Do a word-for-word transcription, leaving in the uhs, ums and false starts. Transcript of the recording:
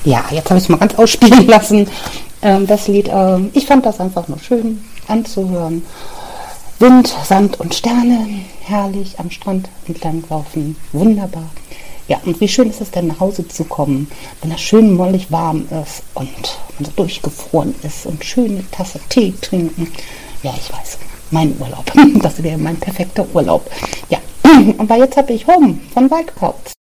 Ja, jetzt habe ich es mal ganz ausspielen lassen. Ähm, das Lied, ähm, ich fand das einfach nur schön anzuhören. Wind, Sand und Sterne, herrlich am Strand entlang laufen, wunderbar. Ja, und wie schön ist es denn, nach Hause zu kommen, wenn es schön mollig warm ist und man so durchgefroren ist und schön eine Tasse Tee trinken. Ja, ich weiß, mein Urlaub. Das wäre mein perfekter Urlaub. Ja, aber jetzt habe ich Home von White Clouds.